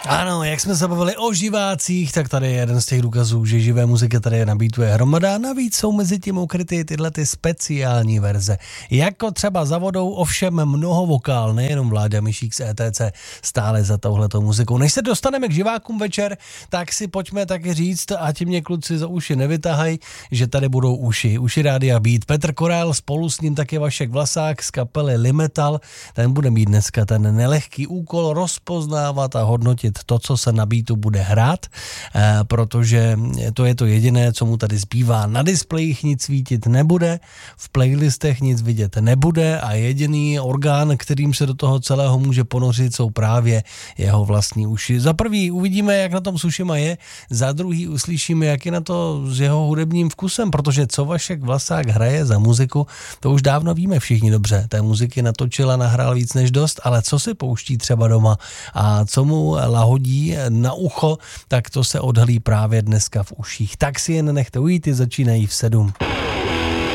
Ano, jak jsme se bavili o živácích, tak tady je jeden z těch důkazů, že živé muziky tady je nabítuje hromada. Navíc jsou mezi tím ukryty tyhle ty speciální verze. Jako třeba Za vodou, ovšem mnoho vokál, nejenom Vláďa Myšík z ETC stále za touhletou muzikou. Než se dostaneme k živákům večer, tak si pojďme taky říct, ať mě kluci za uši nevytahají, že tady budou uši Rádia Beat. Petr Korál, spolu s ním taky Vašek Vlasák z kapely Limetal. Ten bude mít dneska ten nelehký úkol rozpoznávat a hodnotit to, co se na beatu bude hrát, protože to je to jediné, co mu tady zbývá. Na displejích nic svítit nebude, v playlistech nic vidět nebude a jediný orgán, kterým se do toho celého může ponořit, jsou právě jeho vlastní uši. Za prvý uvidíme, jak na tom s ušima je, za druhý uslyšíme, jak je na to s jeho hudebním vkusem, protože co Vašek Vlasák hraje za muziku, to už dávno víme všichni dobře. Té muziky natočil a nahrál víc než dost, ale co si pouští třeba doma a co mu lahodí na ucho, tak to se odhalí právě dneska v uších. Tak si jen nenechte ujít, začínají v 7.